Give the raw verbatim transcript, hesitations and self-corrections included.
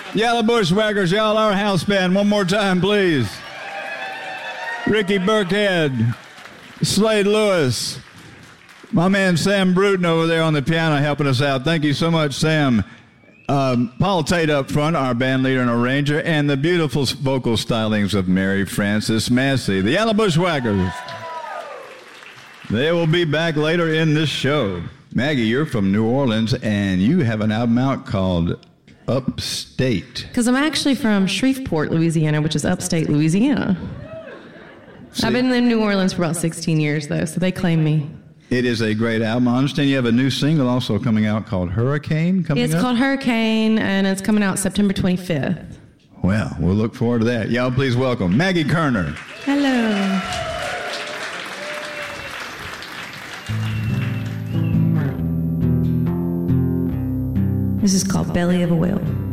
Yellow Bushwhackers, y'all, our house band. One more time, please. Ricky Burkhead, Slade Lewis, my man Sam Bruton over there on the piano helping us out. Thank you so much, Sam. Um, Paul Tate up front, our band leader and arranger, and the beautiful vocal stylings of Mary Frances Massey, the Yellow Bushwhackers. They will be back later in this show. Maggie, you're from New Orleans, and you have an album out called Upstate. Because I'm actually from Shreveport, Louisiana, which is upstate Louisiana. See? I've been in New Orleans for about sixteen years, though, so they claim me. It is a great album. I understand you have a new single also coming out called Hurricane coming It's up? called Hurricane, and it's coming out September twenty-fifth. Well, we'll look forward to that. Y'all please welcome Maggie Kerner. Hello. This is called Belly of a Whale.